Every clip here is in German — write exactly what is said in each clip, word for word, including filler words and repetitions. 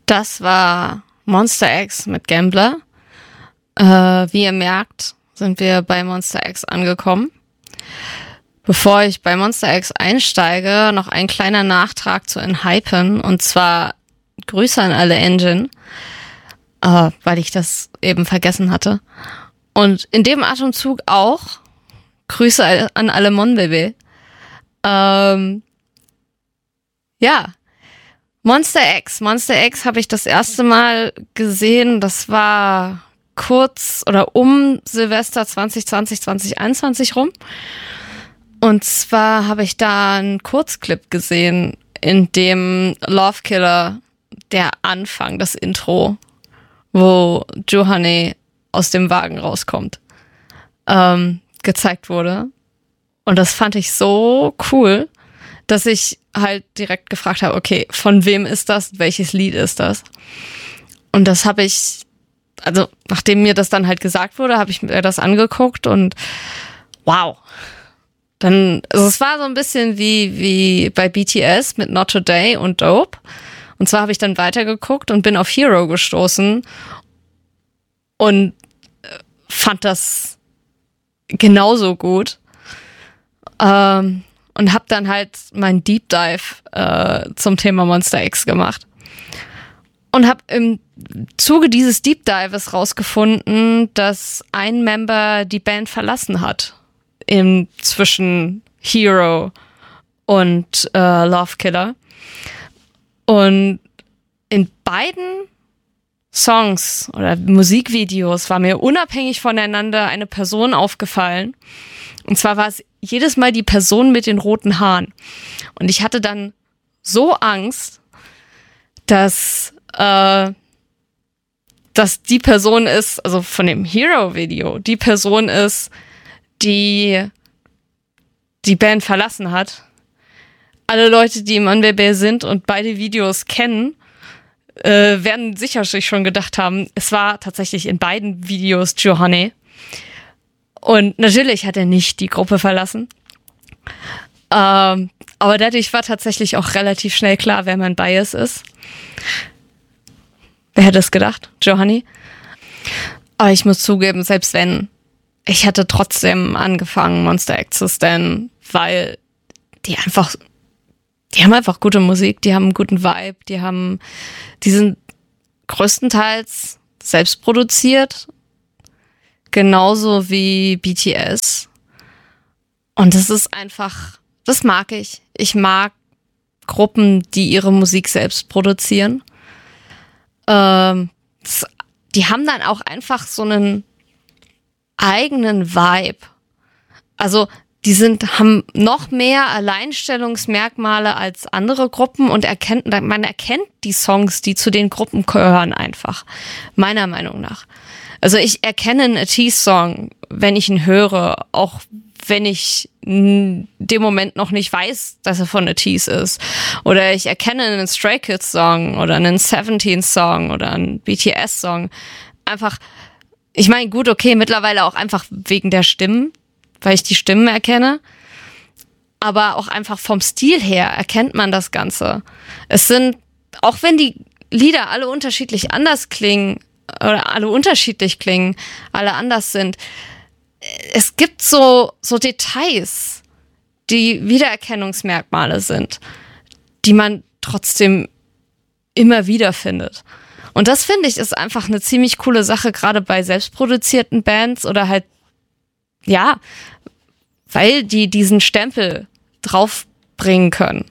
Das war Monsta X mit Gambler. Äh, wie ihr merkt, sind wir bei Monsta X angekommen. Bevor ich bei Monsta X einsteige, noch ein kleiner Nachtrag zu Enhypen. Und zwar Grüße an alle Engine, äh, weil ich das eben vergessen hatte. Und in dem Atemzug auch Grüße an alle Monbebe. Ähm, ja, Monsta X. Monsta X habe ich das erste Mal gesehen. Das war kurz oder um Silvester zwanzig zwanzig, zwanzig einundzwanzig rum. Und zwar habe ich da einen Kurzclip gesehen, in dem Love Killer, der Anfang, das Intro, wo Johanne aus dem Wagen rauskommt, ähm, gezeigt wurde. Und das fand ich so cool, dass ich halt direkt gefragt habe, okay, von wem ist das? Welches Lied ist das? Und das habe ich, also nachdem mir das dann halt gesagt wurde, habe ich mir das angeguckt und wow. Dann, also es war so ein bisschen wie, wie bei B T S mit Not Today und Dope. Und zwar habe ich dann weitergeguckt und bin auf Hero gestoßen und fand das genauso gut. Ähm, und habe dann halt meinen Deep Dive äh, zum Thema Monsta X gemacht. Und habe im Zuge dieses Deep Dives rausgefunden, dass ein Member die Band verlassen hat. Im, zwischen Hero und äh, Love Killer. Und in beiden Songs oder Musikvideos war mir unabhängig voneinander eine Person aufgefallen. Und zwar war es jedes Mal die Person mit den roten Haaren. Und ich hatte dann so Angst, dass, äh, dass die Person ist, also von dem Hero-Video, die Person ist, die die Band verlassen hat. Alle Leute, die im Monbebe sind und beide Videos kennen, äh, werden sicher sich schon gedacht haben, es war tatsächlich in beiden Videos Johanne. Und natürlich hat er nicht die Gruppe verlassen. Ähm, aber dadurch war tatsächlich auch relativ schnell klar, wer mein Bias ist. Wer hätte es gedacht? Johanne. Aber ich muss zugeben, selbst wenn, ich hätte trotzdem angefangen, Monsta X zu stan, weil die einfach, die haben einfach gute Musik, die haben einen guten Vibe, die haben, die sind größtenteils selbst produziert, genauso wie B T S. Und das ist einfach, das mag ich. Ich mag Gruppen, die ihre Musik selbst produzieren. Ähm, das, die haben dann auch einfach so einen eigenen Vibe. Also die sind, haben noch mehr Alleinstellungsmerkmale als andere Gruppen und erkennt, man erkennt die Songs, die zu den Gruppen gehören einfach. Meiner Meinung nach. Also ich erkenne einen A T-Song, wenn ich ihn höre, auch wenn ich in dem Moment noch nicht weiß, dass er von A Ts ist. Oder ich erkenne einen Stray Kids Song oder einen Seventeen Song oder einen B T S Song. Einfach, ich meine, gut, okay, mittlerweile auch einfach wegen der Stimmen, weil ich die Stimmen erkenne. Aber auch einfach vom Stil her erkennt man das Ganze. Es sind, auch wenn die Lieder alle unterschiedlich anders klingen, oder alle unterschiedlich klingen, alle anders sind, es gibt so, so Details, die Wiedererkennungsmerkmale sind, die man trotzdem immer wieder findet. Und das, finde ich, ist einfach eine ziemlich coole Sache, gerade bei selbstproduzierten Bands oder halt, ja, weil die diesen Stempel draufbringen können.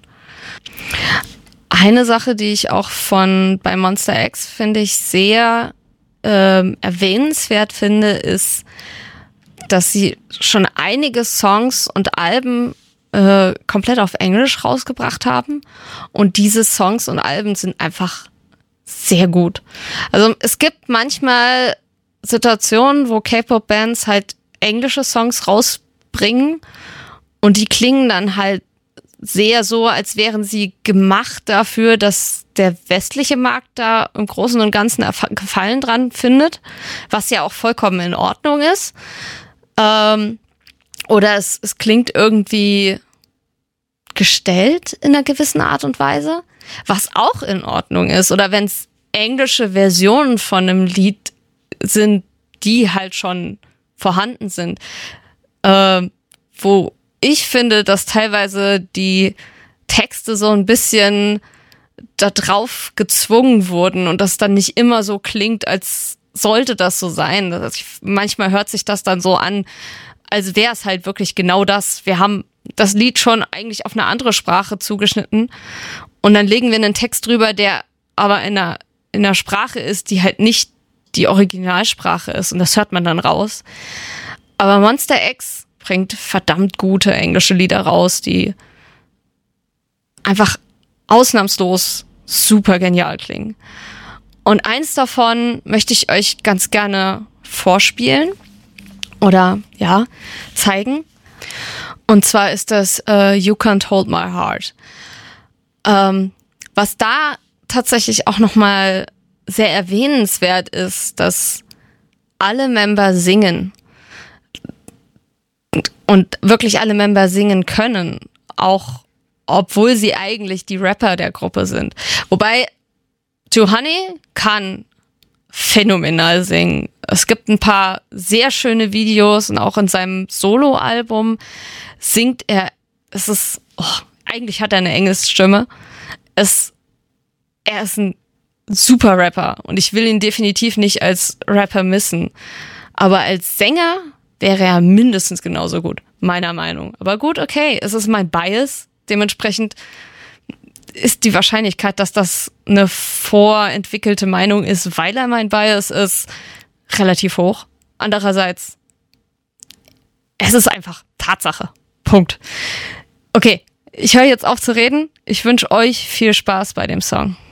Eine Sache, die ich auch von bei Monsta X, finde ich, sehr ähm, erwähnenswert finde, ist, dass sie schon einige Songs und Alben äh, komplett auf Englisch rausgebracht haben. Und diese Songs und Alben sind einfach sehr gut. Also es gibt manchmal Situationen, wo K-Pop-Bands halt englische Songs rausbringen und die klingen dann halt sehr so, als wären sie gemacht dafür, dass der westliche Markt da im Großen und Ganzen Gefallen dran findet, was ja auch vollkommen in Ordnung ist. Ähm, oder es, es klingt irgendwie gestellt in einer gewissen Art und Weise, was auch in Ordnung ist. Oder wenn es englische Versionen von einem Lied sind, die halt schon vorhanden sind. Äh, wo ich finde, dass teilweise die Texte so ein bisschen da drauf gezwungen wurden und das dann nicht immer so klingt, als sollte das so sein. Also ich, manchmal hört sich das dann so an, als wäre es halt wirklich genau das. Wir haben das Lied schon eigentlich auf eine andere Sprache zugeschnitten und dann legen wir einen Text drüber, der aber in einer, in einer Sprache ist, die halt nicht die Originalsprache ist und das hört man dann raus. Aber Monsta X bringt verdammt gute englische Lieder raus, die einfach ausnahmslos super genial klingen. Und eins davon möchte ich euch ganz gerne vorspielen oder ja, zeigen. Und zwar ist das uh, You Can't Hold My Heart. Ähm, was da tatsächlich auch nochmal sehr erwähnenswert ist, dass alle Member singen und wirklich alle Member singen können, auch obwohl sie eigentlich die Rapper der Gruppe sind. Wobei Joe Honey kann phänomenal singen. Es gibt ein paar sehr schöne Videos und auch in seinem Soloalbum singt er, es ist, oh, eigentlich hat er eine Engelsstimme. Es, er ist ein super Rapper und ich will ihn definitiv nicht als Rapper missen. Aber als Sänger wäre er mindestens genauso gut, meiner Meinung. Aber gut, okay, es ist mein Bias. Dementsprechend ist die Wahrscheinlichkeit, dass das eine vorentwickelte Meinung ist, weil er mein Bias ist, relativ hoch. Andererseits, es ist einfach Tatsache. Punkt. Okay, ich höre jetzt auf zu reden. Ich wünsche euch viel Spaß bei dem Song.